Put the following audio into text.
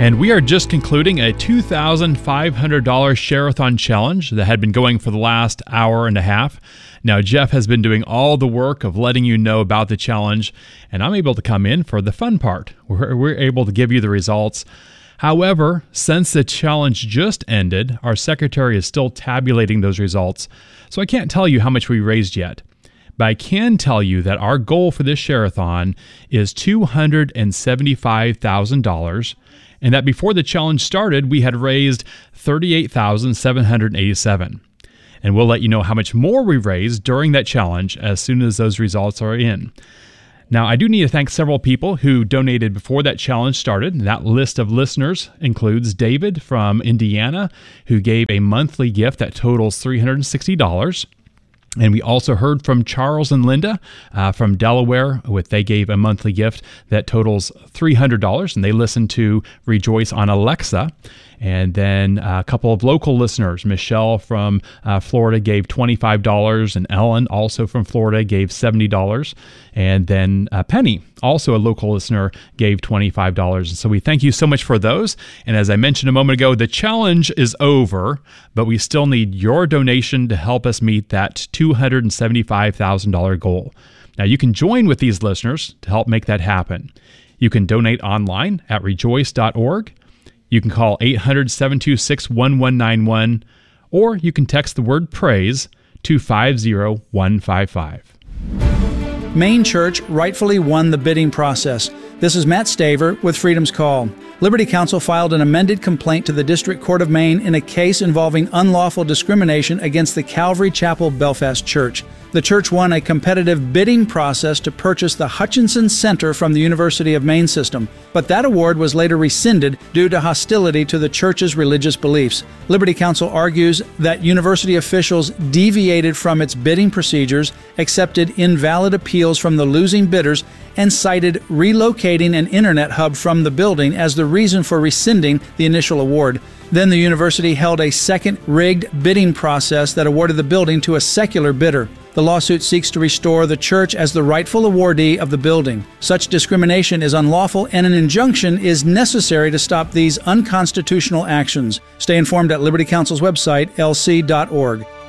And we are just concluding a $2,500 Share-a-thon challenge that had been going for the last hour and a half. Now, Jeff has been doing all the work of letting you know about the challenge, and I'm able to come in for the fun part. We're able to give you the results. However, since the challenge just ended, our secretary is still tabulating those results, so I can't tell you how much we raised yet. But I can tell you that our goal for this Share-a-thon is $275,000, and that before the challenge started, we had raised $38,787. And we'll let you know how much more we raised during that challenge as soon as those results are in. Now, I do need to thank several people who donated before that challenge started. That list of listeners includes David from Indiana, who gave a monthly gift that totals $360. And we also heard from Charles and Linda from Delaware. They gave a monthly gift that totals $300, and they listen to Rejoice on Alexa. And then a couple of local listeners, Michelle from Florida gave $25, and Ellen, also from Florida, gave $70. And then Penny, also a local listener, gave $25. And so we thank you so much for those. And as I mentioned a moment ago, the challenge is over, but we still need your donation to help us meet that $275,000 goal. Now, you can join with these listeners to help make that happen. You can donate online at rejoice.org. You can call 800-726-1191, or you can text the word praise to 50155. Main Church rightfully won the bidding process. This is Matt Staver with Freedom's Call. Liberty Counsel filed an amended complaint to the District Court of Maine in a case involving unlawful discrimination against the Calvary Chapel Belfast Church. The church won a competitive bidding process to purchase the Hutchinson Center from the University of Maine system, but that award was later rescinded due to hostility to the church's religious beliefs. Liberty Counsel argues that university officials deviated from its bidding procedures, accepted invalid appeals from the losing bidders, and cited relocating an internet hub from the building as the reason for rescinding the initial award. Then the university held a second rigged bidding process that awarded the building to a secular bidder. The lawsuit seeks to restore the church as the rightful awardee of the building. Such discrimination is unlawful, and an injunction is necessary to stop these unconstitutional actions. Stay informed at Liberty Counsel's website, lc.org.